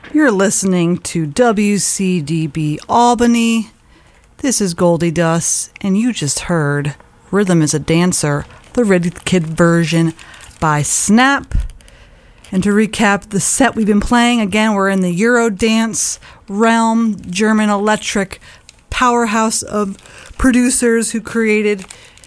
You're listening to WCDB Albany. This is Goldie Dust, and you just heard Rhythm is a Dancer, the Red Kid version by Snap. And to recap the set we've been playing, again, we're in the Eurodance realm, German electric powerhouse of producers who created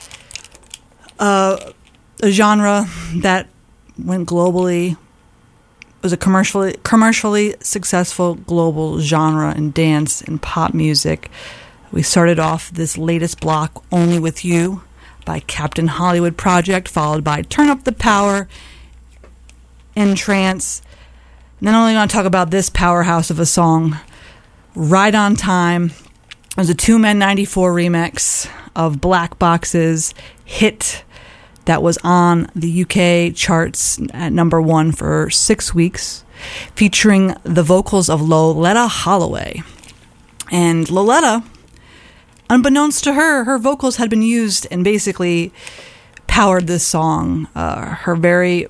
a genre that went globally. It was a commercially successful global genre in dance and pop music. We started off this latest block, Only With You, by Captain Hollywood Project, followed by Turn Up the Power, In Trance. And then I'm only going to talk about this powerhouse of a song, Right on Time. It was a Two Men 94 remix of Black Box's hit that was on the UK charts at number 1 for 6 weeks, featuring the vocals of Loleatta Holloway. And Loleatta, unbeknownst to her, her vocals had been used and basically powered this song. Her very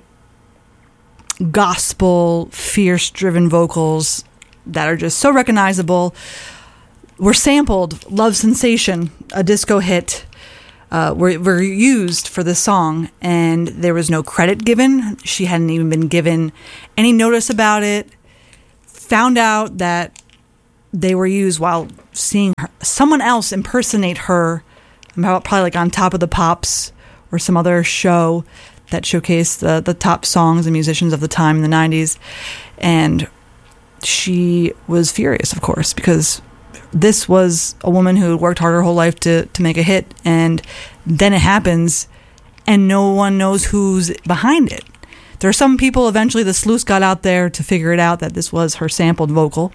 gospel, fierce-driven vocals that are just so recognizable were sampled. Love Sensation, a disco hit, were used for this song, and there was no credit given. She hadn't even been given any notice about it. Found out that they were used while seeing someone else impersonate her, probably like on Top of the Pops or some other show that showcased the top songs and musicians of the time in the 90s. And she was furious, of course, because this was a woman who worked hard her whole life to make a hit, and then it happens and no one knows who's behind it. There are some people, eventually the sleuths got out there to figure it out that this was her sampled vocal.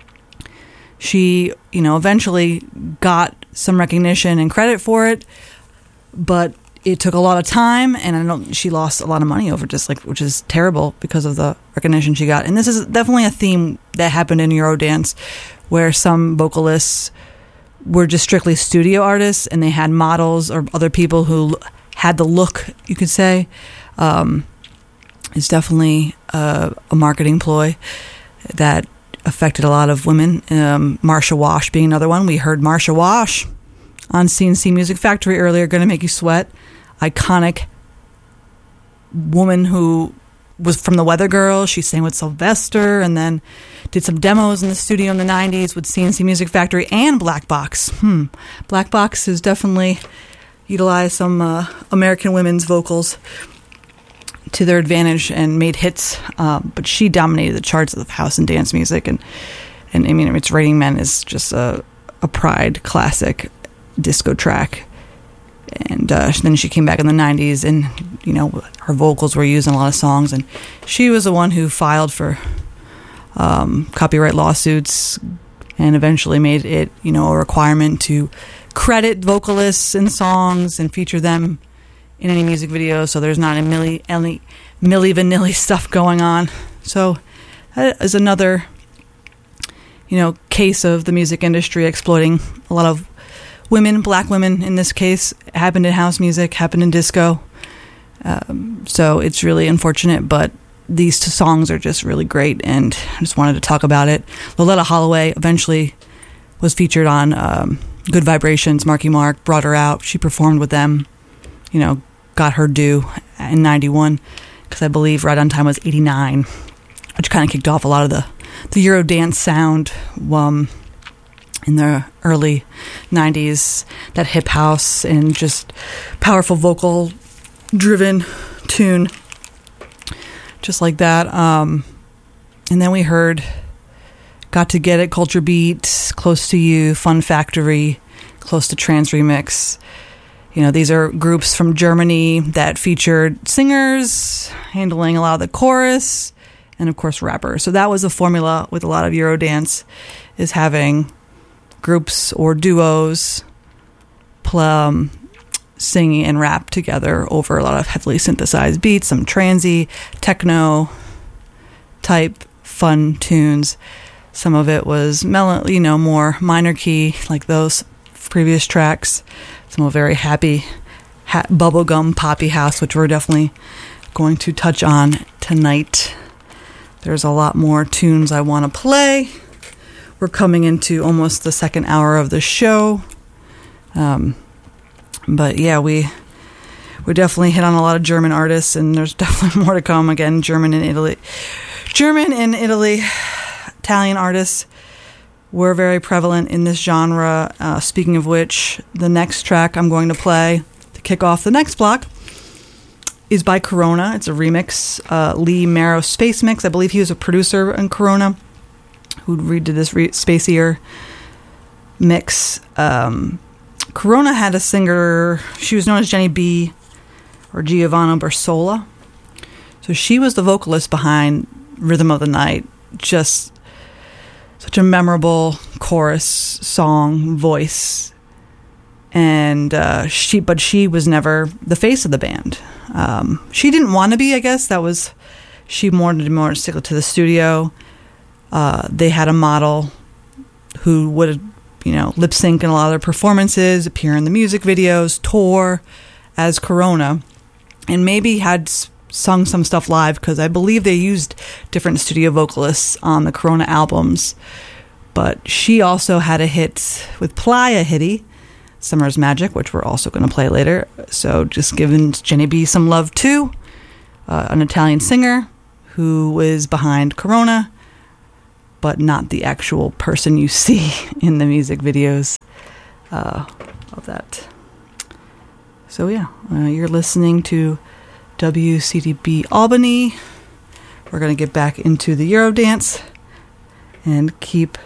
She, eventually got some recognition and credit for it, but it took a lot of time, and she lost a lot of money over which is terrible because of the recognition she got. And this is definitely a theme that happened in Eurodance, where some vocalists were just strictly studio artists and they had models or other people who had the look, you could say. It's definitely a marketing ploy that affected a lot of women. Marsha Wash being another one. We heard Marsha Wash on CNC Music Factory earlier, Gonna Make You Sweat. Iconic woman who was from the Weather Girls. She sang with Sylvester and then did some demos in the studio in the 90s with CNC Music Factory and Black Box. Black Box has definitely utilized some American women's vocals to their advantage and made hits, but she dominated the charts of house and dance music, and I mean, it's Raining Men is just a pride classic disco track. And then she came back in the 90s, and her vocals were used in a lot of songs, and she was the one who filed for copyright lawsuits and eventually made it a requirement to credit vocalists in songs and feature them in any music video, so there's not any Milli Vanilli stuff going on. So that is another case of the music industry exploiting a lot of women, black women in this case. It happened in house music, happened in disco. So it's really unfortunate, but these two songs are just really great, and I just wanted to talk about it. Loleatta Holloway eventually was featured on Good Vibrations. Marky Mark brought her out. She performed with them, got her due in 91, because I believe Right on Time was 89, which kind of kicked off a lot of the Eurodance sound in the early 90s, that hip house and just powerful vocal driven tune, just like that. And then we heard Got to Get It, Culture Beat, Close to You, Fun Factory, Close to Trance remix. These are groups from Germany that featured singers handling a lot of the chorus, and of course rappers. So that was a formula with a lot of Eurodance, is having groups or duos singing and rap together over a lot of heavily synthesized beats, some transy, techno type fun tunes. Some of it was more minor key, like those previous tracks. Some of very happy bubblegum poppy house, which we're definitely going to touch on tonight. There's a lot more tunes I want to play. We're coming into almost the second hour of the show. But yeah, we definitely hit on a lot of German artists, and there's definitely more to come. Again, German and Italy, Italian artists were very prevalent in this genre. Speaking of which, the next track I'm going to play to kick off the next block is by Corona. It's a remix, Lee Marrow Space Mix. I believe he was a producer in Corona who redid this spacier mix. Corona had a singer, she was known as Jenny B, or Giovanna Bersola. So she was the vocalist behind Rhythm of the Night. Just such a memorable chorus, song, voice. And she was never the face of the band. She didn't want to be, I guess. She wanted more to stick to the studio. They had a model who would, lip sync in a lot of their performances, appear in the music videos, tour as Corona, and maybe had sung some stuff live, because I believe they used different studio vocalists on the Corona albums. But she also had a hit with Playa Hitty, Summer's Magic, which we're also going to play later. So just giving Jenny B some love too, an Italian singer who is behind Corona, but not the actual person you see in the music videos of that. So yeah, you're listening to WCDB Albany. We're going to get back into the Eurodance and keep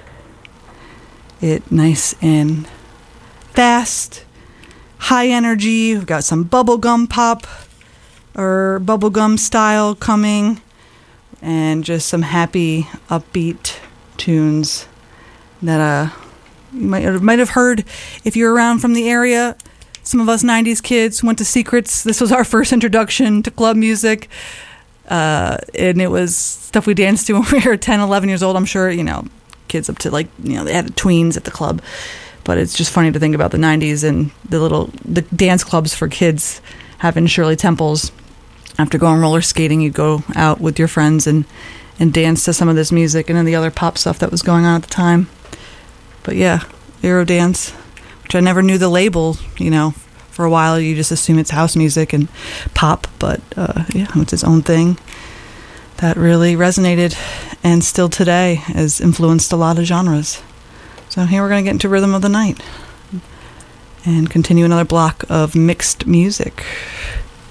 it nice and fast, high energy. We've got some bubblegum pop or bubblegum style coming, and just some happy, upbeat tunes that you might have heard if you're around from the area. Some of us 90s kids went to Secrets. This was our first introduction to club music. And it was stuff we danced to when we were 10, 11 years old. I'm sure, kids up to they had tweens at the club. But it's just funny to think about the 90s and the dance clubs for kids having Shirley Temples. After going roller skating, you'd go out with your friends and dance to some of this music and then the other pop stuff that was going on at the time. But yeah, Eurodance, which I never knew the label, for a while you just assume it's house music and pop, but it's its own thing that really resonated and still today has influenced a lot of genres. So here we're going to get into Rhythm of the Night and continue another block of mixed music.